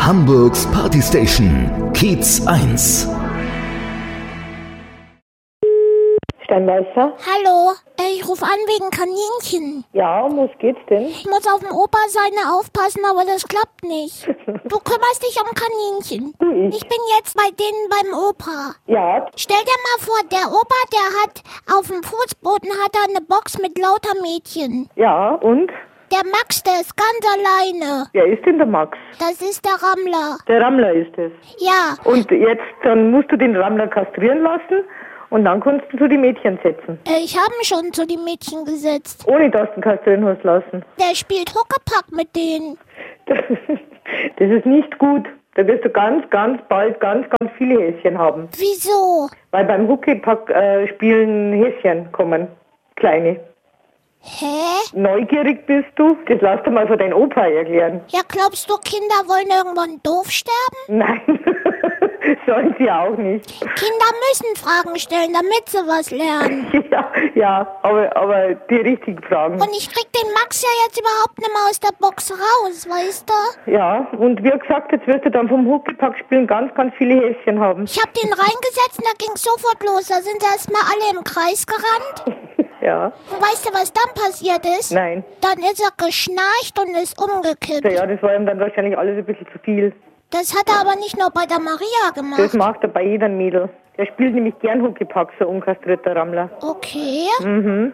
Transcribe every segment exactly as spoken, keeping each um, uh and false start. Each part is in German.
Hamburgs Partystation, Kiez eins. Steinmeister? Hallo, ich rufe an wegen Kaninchen. Ja, um was geht's denn? Ich muss auf den Opa seine aufpassen, aber das klappt nicht. Du kümmerst dich um Kaninchen. Ich? Ich bin jetzt bei denen beim Opa. Ja, Stell dir mal vor, der Opa, der hat auf dem Fußboden hat er eine Box mit lauter Mädchen. ja, und? Der Max, der ist ganz alleine. Wer ist denn der Max? Das ist der Rammler. Der Rammler ist es. Ja, Und jetzt, dann musst du den Rammler kastrieren lassen und dann kannst du zu die Mädchen setzen. äh, ich habe mich schon zu den Mädchen gesetzt. Ohne dass du ihn kastrieren hast lassen. Der spielt Huckepack mit denen. Das ist nicht gut. Da wirst du ganz, ganz bald ganz, ganz viele Häschen haben. Wieso? Weil beim Huckepack äh, spielen Häschen kommen. Kleine. Hä? Neugierig bist du? Das lass dir mal von deinem Opa erklären. Ja, glaubst du, Kinder wollen irgendwann doof sterben? Nein, sollen sie auch nicht. Kinder müssen Fragen stellen, damit sie was lernen. Ja, ja, aber, aber die richtigen Fragen. Und ich krieg den Max ja jetzt überhaupt nicht mehr aus der Box raus, weißt du? Ja, und wie gesagt, jetzt wirst du dann vom Huckepack spielen ganz, ganz viele Häschen haben. Ich hab den reingesetzt und da ging's sofort los. Da sind erstmal alle im Kreis gerannt. Ja, Und weißt du, was dann passiert ist? nein. Dann ist er geschnarcht und ist umgekippt. Ja, das war ihm dann wahrscheinlich alles ein bisschen zu viel. Das hat er aber nicht nur bei der Maria Das gemacht. macht er bei jedem Mädel. Der spielt nämlich gern Huckepack, so unkastrierter Rammler. Okay. Mhm.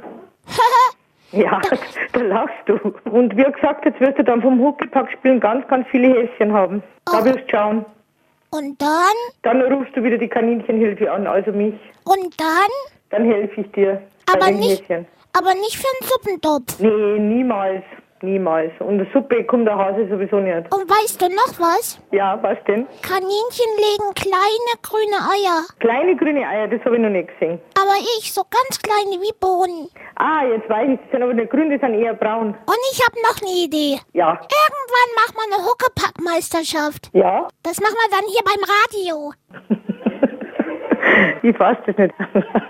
Ja, da lachst du. Und wie gesagt, jetzt wirst du dann vom Huckepack spielen ganz, ganz viele Häschen haben. Da Oh. wirst du schauen. Und dann? Dann rufst du wieder die Kaninchenhilfe an, also mich. Und dann? Dann helfe ich dir. bei Aber den nicht, Häschen. aber nicht für einen Suppentopf. Nee, niemals. Niemals. Und eine Suppe kommt der Hase sowieso nicht. Und weißt du noch was? Ja, was denn? Kaninchen legen kleine grüne Eier. Kleine grüne Eier, das habe ich noch nicht gesehen. Aber ich, so ganz kleine wie Bohnen. Ah, jetzt weiß ich, die sind aber nicht grün, die sind eher braun. Und ich habe noch eine Idee. Ja. Irgendwann machen wir eine Huckepack-Meisterschaft. Ja? Das machen wir dann hier beim Radio. Ich fass das nicht.